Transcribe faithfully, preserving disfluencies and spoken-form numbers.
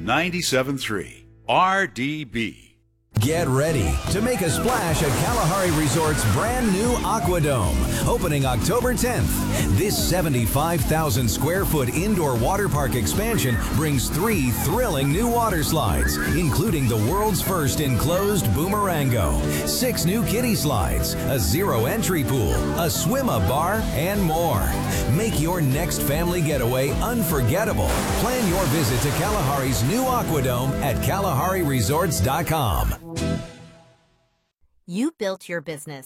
ninety-seven point three R D B. Get ready to make a splash at Kalahari Resort's brand new Aquadome, opening October tenth. This seventy-five thousand square foot indoor water park expansion brings three thrilling new water slides, including the world's first enclosed Boomerango, six new kiddie slides, a zero entry pool, a swim-up bar, and more. Make your next family getaway unforgettable. Plan your visit to Kalahari's new Aquadome at Kalahari Resorts dot com. You built your business.